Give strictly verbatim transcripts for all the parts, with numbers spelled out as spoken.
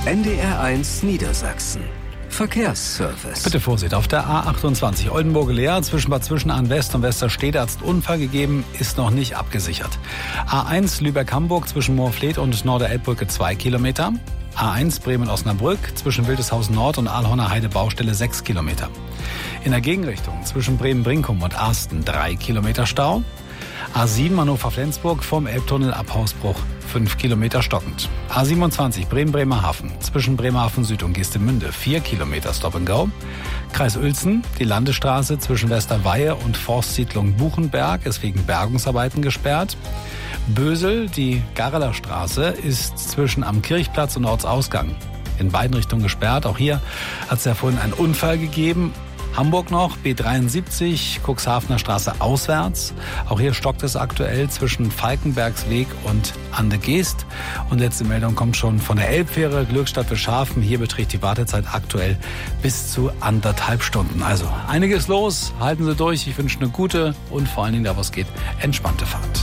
N D R eins Niedersachsen. Verkehrsservice. Bitte Vorsicht, auf der A achtundzwanzig Oldenburg-Leer zwischen Bad Zwischenahn West und Westerstede hat es einen Unfall gegeben, ist noch nicht abgesichert. A eins Lübeck-Hamburg zwischen Moorfleet und Norderelbbrücke zwei Kilometer. A eins Bremen-Osnabrück zwischen Wildeshausen Nord und Aalhorner Heide Baustelle sechs Kilometer. In der Gegenrichtung zwischen Bremen-Brinkum und Arsten drei Kilometer Stau. A sieben Hannover-Flensburg vom Elbtunnel ab Hausbruch fünf Kilometer stockend. A siebenundzwanzig Bremen-Bremerhaven zwischen Bremerhaven Süd und Geestemünde vier Kilometer Stop and Go. Kreis Uelzen, die Landesstraße zwischen Westerweihe und Forstsiedlung Buchenberg ist wegen Bergungsarbeiten gesperrt. Bösel, die Garreler Straße, ist zwischen am Kirchplatz und Ortsausgang in beiden Richtungen gesperrt. Auch hier hat es ja vorhin einen Unfall gegeben. Hamburg noch, B dreiundsiebzig, Cuxhavener Straße auswärts. Auch hier stockt es aktuell zwischen Falkenbergsweg und Ande Geest. Und letzte Meldung kommt schon von der Elbfähre Glückstadt Wilschafen. Hier beträgt die Wartezeit aktuell bis zu anderthalb Stunden. Also einiges los, halten Sie durch. Ich wünsche eine gute und vor allen Dingen, da wo es geht, entspannte Fahrt.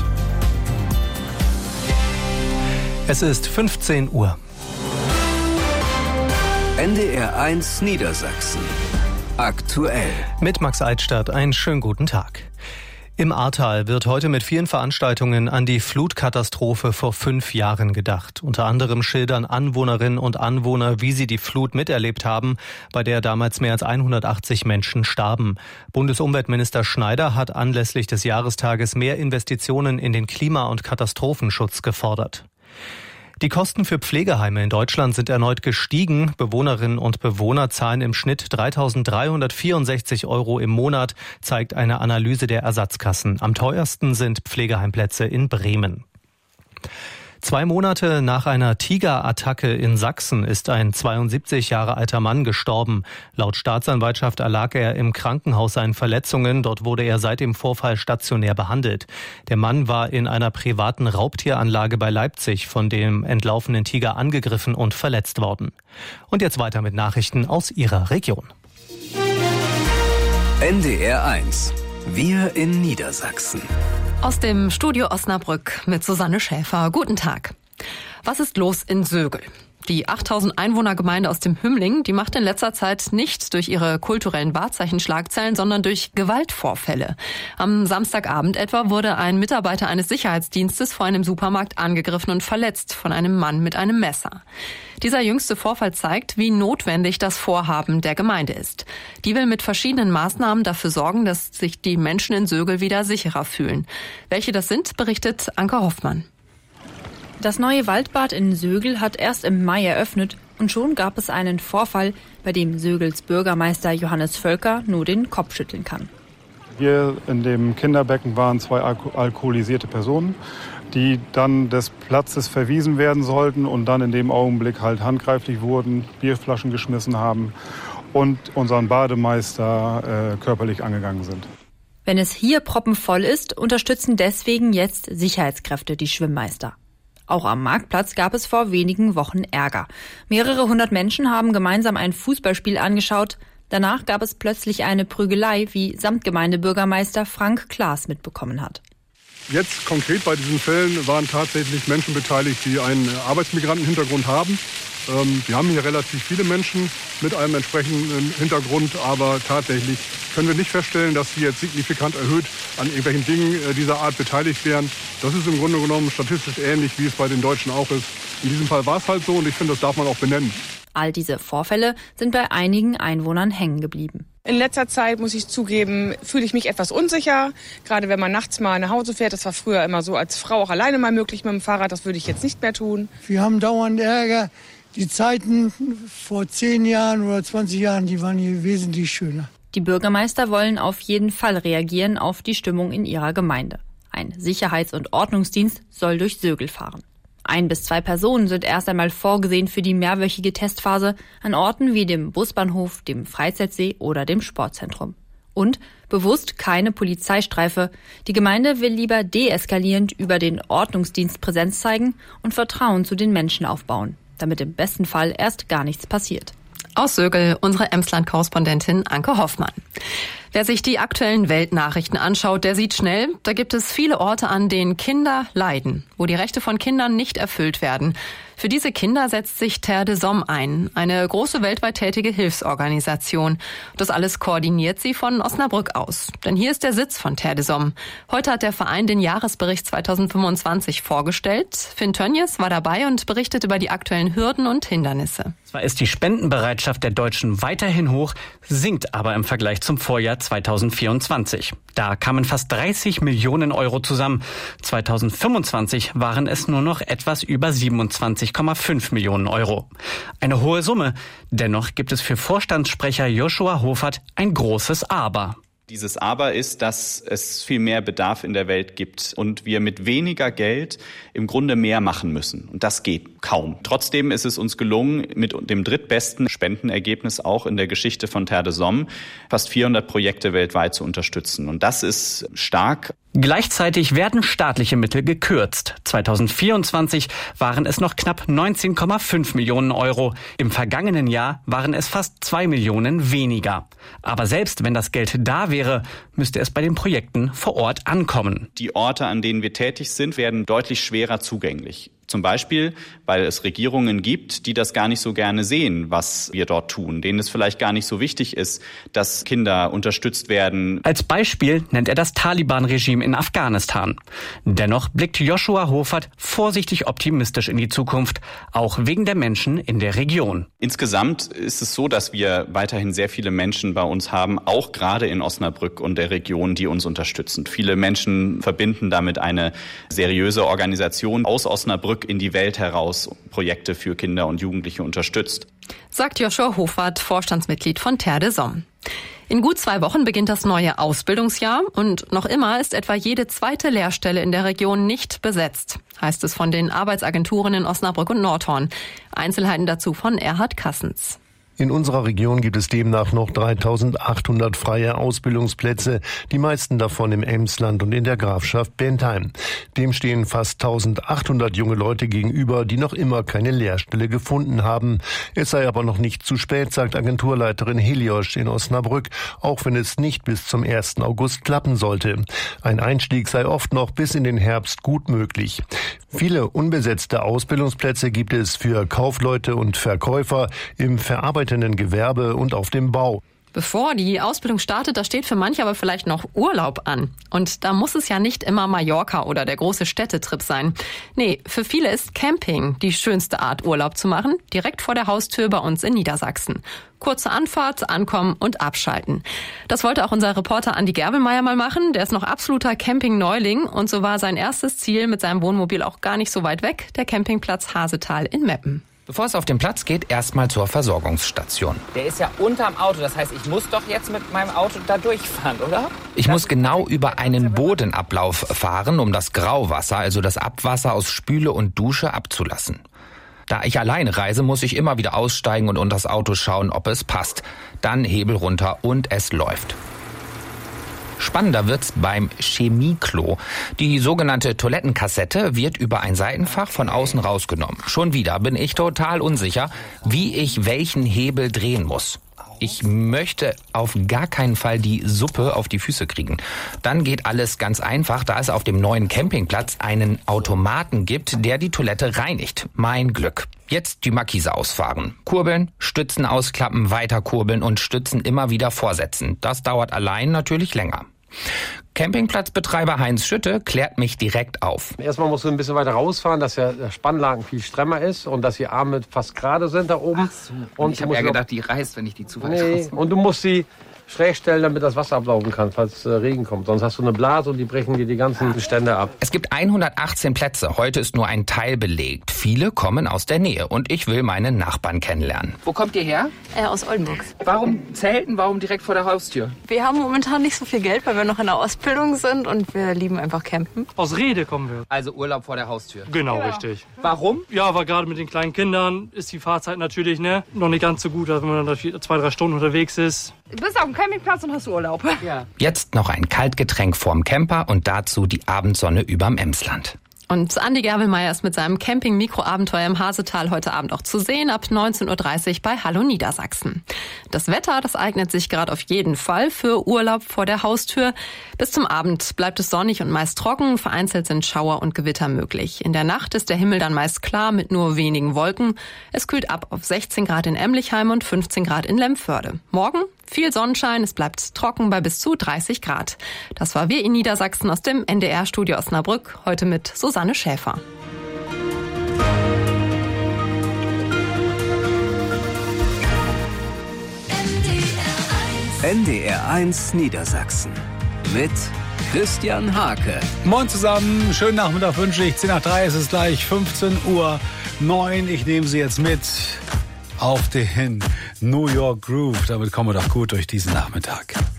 Es ist fünfzehn Uhr. N D R eins Niedersachsen. Aktuell. Mit Max Eitstadt, einen schönen guten Tag. Im Ahrtal wird heute mit vielen Veranstaltungen an die Flutkatastrophe vor fünf Jahren gedacht. Unter anderem schildern Anwohnerinnen und Anwohner, wie sie die Flut miterlebt haben, bei der damals mehr als hundertachtzig Menschen starben. Bundesumweltminister Schneider hat anlässlich des Jahrestages mehr Investitionen in den Klima- und Katastrophenschutz gefordert. Die Kosten für Pflegeheime in Deutschland sind erneut gestiegen. Bewohnerinnen und Bewohner zahlen im Schnitt dreitausenddreihundertvierundsechzig Euro im Monat, zeigt eine Analyse der Ersatzkassen. Am teuersten sind Pflegeheimplätze in Bremen. Zwei Monate nach einer Tigerattacke in Sachsen ist ein zweiundsiebzig Jahre alter Mann gestorben. Laut Staatsanwaltschaft erlag er im Krankenhaus seinen Verletzungen. Dort wurde er seit dem Vorfall stationär behandelt. Der Mann war in einer privaten Raubtieranlage bei Leipzig von dem entlaufenen Tiger angegriffen und verletzt worden. Und jetzt weiter mit Nachrichten aus Ihrer Region. N D R eins. Wir in Niedersachsen. Aus dem Studio Osnabrück mit Susanne Schäfer. Guten Tag. Was ist los in Sögel? Die achttausend Einwohnergemeinde aus dem Hümmling, die macht in letzter Zeit nicht durch ihre kulturellen Wahrzeichen Schlagzeilen, sondern durch Gewaltvorfälle. Am Samstagabend etwa wurde ein Mitarbeiter eines Sicherheitsdienstes vor einem Supermarkt angegriffen und verletzt von einem Mann mit einem Messer. Dieser jüngste Vorfall zeigt, wie notwendig das Vorhaben der Gemeinde ist. Die will mit verschiedenen Maßnahmen dafür sorgen, dass sich die Menschen in Sögel wieder sicherer fühlen. Welche das sind, berichtet Anke Hoffmann. Das neue Waldbad in Sögel hat erst im Mai eröffnet und schon gab es einen Vorfall, bei dem Sögels Bürgermeister Johannes Völker nur den Kopf schütteln kann. Hier in dem Kinderbecken waren zwei alko- alkoholisierte Personen, die dann des Platzes verwiesen werden sollten und dann in dem Augenblick halt handgreiflich wurden, Bierflaschen geschmissen haben und unseren Bademeister äh, körperlich angegangen sind. Wenn es hier proppenvoll ist, unterstützen deswegen jetzt Sicherheitskräfte die Schwimmmeister. Auch am Marktplatz gab es vor wenigen Wochen Ärger. Mehrere hundert Menschen haben gemeinsam ein Fußballspiel angeschaut. Danach gab es plötzlich eine Prügelei, wie Samtgemeindebürgermeister Frank Klaas mitbekommen hat. Jetzt konkret bei diesen Fällen waren tatsächlich Menschen beteiligt, die einen Arbeitsmigrantenhintergrund haben. Ähm, wir haben hier relativ viele Menschen mit einem entsprechenden Hintergrund, aber tatsächlich können wir nicht feststellen, dass sie jetzt signifikant erhöht an irgendwelchen Dingen dieser Art beteiligt wären. Das ist im Grunde genommen statistisch ähnlich, wie es bei den Deutschen auch ist. In diesem Fall war es halt so und ich finde, das darf man auch benennen. All diese Vorfälle sind bei einigen Einwohnern hängen geblieben. In letzter Zeit, muss ich zugeben, fühle ich mich etwas unsicher. Gerade wenn man nachts mal nach Hause fährt. Das war früher immer so als Frau auch alleine mal möglich mit dem Fahrrad. Das würde ich jetzt nicht mehr tun. Wir haben dauernd Ärger. Die Zeiten vor zehn Jahren oder zwanzig Jahren, die waren hier wesentlich schöner. Die Bürgermeister wollen auf jeden Fall reagieren auf die Stimmung in ihrer Gemeinde. Ein Sicherheits- und Ordnungsdienst soll durch Sögel fahren. Ein bis zwei Personen sind erst einmal vorgesehen für die mehrwöchige Testphase an Orten wie dem Busbahnhof, dem Freizeitsee oder dem Sportzentrum. Und bewusst keine Polizeistreife. Die Gemeinde will lieber deeskalierend über den Ordnungsdienst Präsenz zeigen und Vertrauen zu den Menschen aufbauen, damit im besten Fall erst gar nichts passiert. Aus Sögel unsere Emsland-Korrespondentin Anke Hoffmann. Wer sich die aktuellen Weltnachrichten anschaut, der sieht schnell, da gibt es viele Orte, an denen Kinder leiden, wo die Rechte von Kindern nicht erfüllt werden. Für diese Kinder setzt sich Terre des Hommes ein, eine große weltweit tätige Hilfsorganisation. Das alles koordiniert sie von Osnabrück aus. Denn hier ist der Sitz von Terre des Hommes. Heute hat der Verein den Jahresbericht zweitausendfünfundzwanzig vorgestellt. Finn Tönjes war dabei und berichtet über die aktuellen Hürden und Hindernisse. Zwar ist die Spendenbereitschaft der Deutschen weiterhin hoch, sinkt aber im Vergleich zum Vorjahr zweitausendvierundzwanzig. Da kamen fast dreißig Millionen Euro zusammen. zweitausendfünfundzwanzig waren es nur noch etwas über siebenundzwanzig Komma fünf Millionen Euro. Eine hohe Summe. Dennoch gibt es für Vorstandssprecher Joshua Hoffert ein großes Aber. Dieses Aber ist, dass es viel mehr Bedarf in der Welt gibt und wir mit weniger Geld im Grunde mehr machen müssen. Und das geht kaum. Trotzdem ist es uns gelungen, mit dem drittbesten Spendenergebnis auch in der Geschichte von Terre des Hommes fast vierhundert Projekte weltweit zu unterstützen. Und das ist stark. Gleichzeitig werden staatliche Mittel gekürzt. zweitausendvierundzwanzig waren es noch knapp neunzehn Komma fünf Millionen Euro. Im vergangenen Jahr waren es fast zwei Millionen weniger. Aber selbst wenn das Geld da wäre, müsste es bei den Projekten vor Ort ankommen. Die Orte, an denen wir tätig sind, werden deutlich schwerer zugänglich. Zum Beispiel, weil es Regierungen gibt, die das gar nicht so gerne sehen, was wir dort tun, denen es vielleicht gar nicht so wichtig ist, dass Kinder unterstützt werden. Als Beispiel nennt er das Taliban-Regime in Afghanistan. Dennoch blickt Joshua Hoffert vorsichtig optimistisch in die Zukunft, auch wegen der Menschen in der Region. Insgesamt ist es so, dass wir weiterhin sehr viele Menschen bei uns haben, auch gerade in Osnabrück und der Region, die uns unterstützen. Viele Menschen verbinden damit eine seriöse Organisation aus Osnabrück in die Welt heraus Projekte für Kinder und Jugendliche unterstützt. Sagt Joshua Hoffert, Vorstandsmitglied von Terre des Hommes. In gut zwei Wochen beginnt das neue Ausbildungsjahr und noch immer ist etwa jede zweite Lehrstelle in der Region nicht besetzt, heißt es von den Arbeitsagenturen in Osnabrück und Nordhorn. Einzelheiten dazu von Erhard Kassens. In unserer Region gibt es demnach noch dreitausendachthundert freie Ausbildungsplätze, die meisten davon im Emsland und in der Grafschaft Bentheim. Dem stehen fast eintausendachthundert junge Leute gegenüber, die noch immer keine Lehrstelle gefunden haben. Es sei aber noch nicht zu spät, sagt Agenturleiterin Heliosch in Osnabrück, auch wenn es nicht bis zum ersten August klappen sollte. Ein Einstieg sei oft noch bis in den Herbst gut möglich. Viele unbesetzte Ausbildungsplätze gibt es für Kaufleute und Verkäufer im verarbeitenden Gewerbe und auf dem Bau. Bevor die Ausbildung startet, da steht für manche aber vielleicht noch Urlaub an. Und da muss es ja nicht immer Mallorca oder der große Städtetrip sein. Nee, für viele ist Camping die schönste Art, Urlaub zu machen, direkt vor der Haustür bei uns in Niedersachsen. Kurze Anfahrt, ankommen und abschalten. Das wollte auch unser Reporter Andi Gerbelmeier mal machen. Der ist noch absoluter Camping-Neuling und so war sein erstes Ziel mit seinem Wohnmobil auch gar nicht so weit weg, der Campingplatz Hasetal in Meppen. Bevor es auf den Platz geht, erstmal zur Versorgungsstation. Der ist ja unterm Auto, das heißt, ich muss doch jetzt mit meinem Auto da durchfahren, oder? Ich muss genau über einen Bodenablauf fahren, um das Grauwasser, also das Abwasser aus Spüle und Dusche abzulassen. Da ich alleine reise, muss ich immer wieder aussteigen und unter das Auto schauen, ob es passt. Dann Hebel runter und es läuft. Spannender wird's beim Chemieklo. Die sogenannte Toilettenkassette wird über ein Seitenfach von außen rausgenommen. Schon wieder bin ich total unsicher, wie ich welchen Hebel drehen muss. Ich möchte auf gar keinen Fall die Suppe auf die Füße kriegen. Dann geht alles ganz einfach, da es auf dem neuen Campingplatz einen Automaten gibt, der die Toilette reinigt. Mein Glück. Jetzt die Markise ausfahren. Kurbeln, Stützen ausklappen, weiter kurbeln und Stützen immer wieder vorsetzen. Das dauert allein natürlich länger. Campingplatzbetreiber Heinz Schütte klärt mich direkt auf. Erstmal musst du ein bisschen weiter rausfahren, dass ja der Spannlagen viel stremmer ist und dass die Arme fast gerade sind da oben. Ach so. Und ich habe ja gedacht, die reißt, wenn ich die zu weit nee. raus. Und du musst sie schräg stellen, damit das Wasser ablaufen kann, falls äh, Regen kommt. Sonst hast du eine Blase und die brechen dir die ganzen Stände ab. Es gibt hundertachtzehn Plätze. Heute ist nur ein Teil belegt. Viele kommen aus der Nähe und ich will meine Nachbarn kennenlernen. Wo kommt ihr her? Äh, aus Oldenburg. Warum Zelten? Warum direkt vor der Haustür? Wir haben momentan nicht so viel Geld, weil wir noch in der Ausbildung sind und wir lieben einfach campen. Aus Rede kommen wir. Also Urlaub vor der Haustür. Genau, ja. Richtig. Warum? Ja, aber gerade mit den kleinen Kindern ist die Fahrzeit natürlich ne, noch nicht ganz so gut, als wenn man dann zwei, drei Stunden unterwegs ist. Du bist auf dem Campingplatz und hast Urlaub. Ja. Jetzt noch ein Kaltgetränk vorm Camper und dazu die Abendsonne überm Emsland. Und Andi Gerwelmeier ist mit seinem Camping-Mikroabenteuer im Hasetal heute Abend auch zu sehen, ab neunzehn Uhr dreißig bei Hallo Niedersachsen. Das Wetter, das eignet sich gerade auf jeden Fall für Urlaub vor der Haustür. Bis zum Abend bleibt es sonnig und meist trocken, vereinzelt sind Schauer und Gewitter möglich. In der Nacht ist der Himmel dann meist klar mit nur wenigen Wolken. Es kühlt ab auf sechzehn Grad in Emlichheim und fünfzehn Grad in Lemförde. Morgen viel Sonnenschein, es bleibt trocken bei bis zu dreißig Grad. Das war Wir in Niedersachsen aus dem N D R-Studio Osnabrück, heute mit Susanne Schäfer. N D R eins Niedersachsen mit Christian Hake. Moin zusammen, schönen Nachmittag wünsche ich. zehn nach drei ist es gleich, fünfzehn Uhr neun. Ich nehme Sie jetzt mit auf den New York Groove. Damit kommen wir doch gut durch diesen Nachmittag.